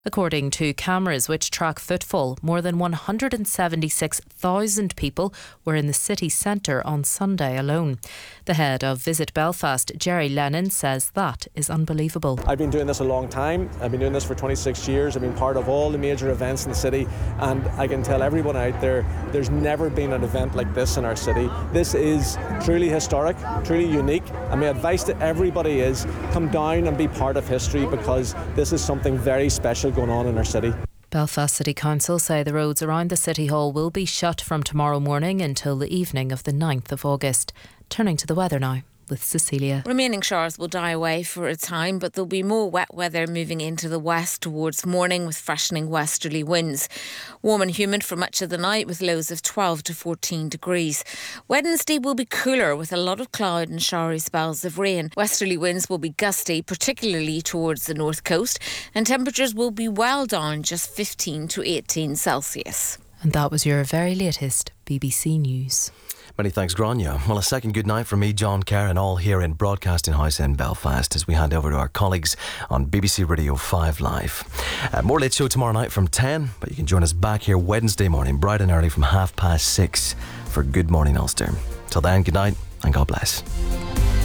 According to cameras which track footfall, more than 176,000 people were in the city centre on Sunday alone. The head of Visit Belfast, Jerry Lennon, says that is unbelievable. I've been doing this a long time. I've been doing this for 26 years. I've been part of all the major events in the city, and I can tell everyone out there, there's never been an event like this in our city. This is truly historic, truly unique, and my advice to everybody is come down and be part of history, because this is something very special going on in our city. Belfast City Council say the roads around the City Hall will be shut from tomorrow morning until the evening of the 9th of August. Turning to the weather now with Cecilia. Remaining showers will die away for a time, but there'll be more wet weather moving into the west towards morning with freshening westerly winds. Warm and humid for much of the night with lows of 12 to 14 degrees. Wednesday will be cooler with a lot of cloud and showery spells of rain. Westerly winds will be gusty, particularly towards the north coast, and temperatures will be well down, just 15 to 18 Celsius. And that was your very latest BBC News. Many thanks, Grania. Well, a second good night from me, John Kerr, and all here in Broadcasting House in Belfast as we hand over to our colleagues on BBC Radio 5 Live. More Late Show tomorrow night from 10, but you can join us back here Wednesday morning, bright and early from 6:30 for Good Morning Ulster. Till then, good night and God bless.